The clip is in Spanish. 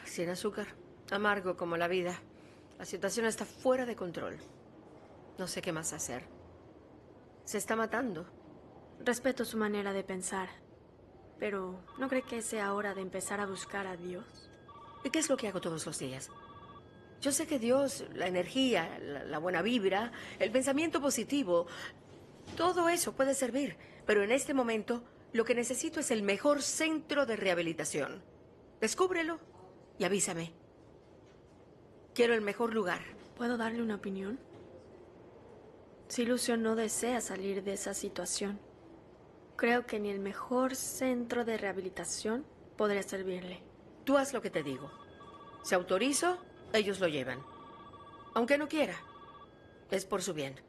Sin azúcar. Amargo como la vida. La situación está fuera de control. No sé qué más hacer. Se está matando. Respeto su manera de pensar, pero ¿no cree que sea hora de empezar a buscar a Dios? ¿Y qué es lo que hago todos los días? Yo sé que Dios, la energía, la buena vibra, el pensamiento positivo, todo eso puede servir. Pero en este momento, lo que necesito es el mejor centro de rehabilitación. Descúbrelo y avísame. Quiero el mejor lugar. ¿Puedo darle una opinión? Si Lucio no desea salir de esa situación, creo que ni el mejor centro de rehabilitación podría servirle. Tú haz lo que te digo. Si autorizo, ellos lo llevan. Aunque no quiera. Es por su bien.